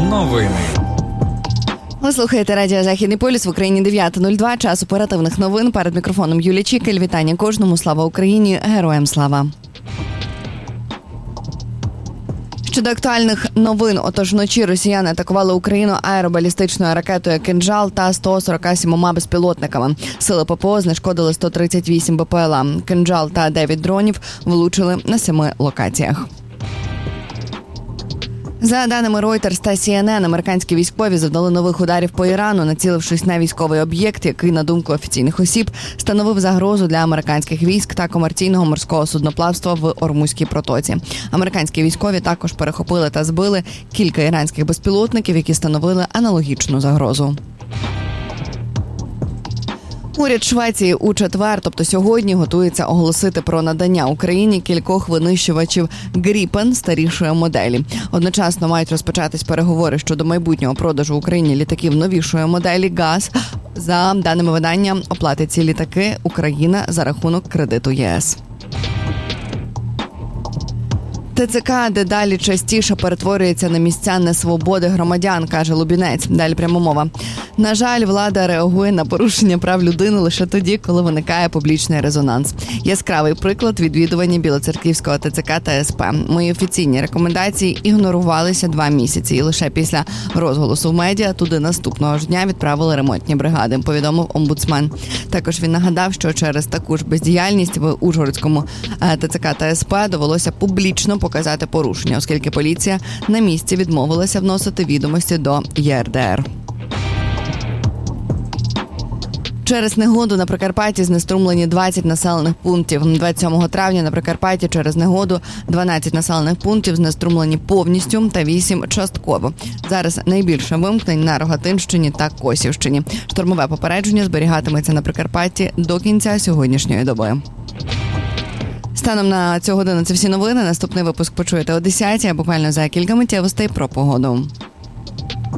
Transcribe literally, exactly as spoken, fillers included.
Новини. Ви слухаєте радіо «Західний полюс», в Україні дев'ята нуль два, час оперативних новин. Перед мікрофоном Юлія Чікель. Вітання кожному. Слава Україні! Героям слава! Щодо актуальних новин, отож вночі росіяни атакували Україну аеробалістичною ракетою «Кинджал» та сто сорок сім безпілотниками. Сили ППО знешкодили сто тридцять вісім БПЛА. «Кинджал» та дев'ять дронів влучили на семи локаціях. За даними Reuters та Сі Ен Ен, американські військові завдали нових ударів по Ірану, націлившись на військовий об'єкт, який, на думку офіційних осіб, становив загрозу для американських військ та комерційного морського судноплавства в Ормузькій протоці. Американські військові також перехопили та збили кілька іранських безпілотників, які становили аналогічну загрозу. Уряд Швеції у четвер, тобто сьогодні, готується оголосити про надання Україні кількох винищувачів «Гріпен» старішої моделі. Одночасно мають розпочатись переговори щодо майбутнього продажу Україні літаків новішої моделі «ГАЗ». За даними видання, оплатить ці літаки Україна за рахунок кредиту ЄС. Те Це Ка дедалі частіше перетворюється на місця несвободи громадян, каже Лубінець. Далі пряма мова. На жаль, влада реагує на порушення прав людини лише тоді, коли виникає публічний резонанс. Яскравий приклад – відвідування Білоцерківського Те Це Ка та Ес Пе. Мої офіційні рекомендації ігнорувалися два місяці, і лише після розголосу в медіа туди наступного ж дня відправили ремонтні бригади, повідомив омбудсмен. Також він нагадав, що через таку ж бездіяльність в Ужгородському Те Це Ка та Ес Пе довелося публічно показати порушення, оскільки поліція на місці відмовилася вносити відомості до Є Ер Де Ер. Через негоду на Прикарпатті знеструмлені двадцять населених пунктів. двадцять сьомого травня на Прикарпатті через негоду дванадцять населених пунктів знеструмлені повністю та вісім частково. Зараз найбільше вимкнень на Рогатинщині та Косівщині. Штормове попередження зберігатиметься на Прикарпатті до кінця сьогоднішньої доби. Станом на цю годину це всі новини. Наступний випуск почуєте о десятій, а буквально за кілька миттєвостей про погоду.